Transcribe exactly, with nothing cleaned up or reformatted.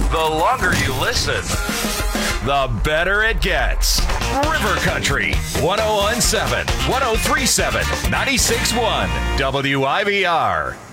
The longer you listen, the better it gets. River Country, one oh one point seven, one oh three point seven, ninety-six point one, W I B R.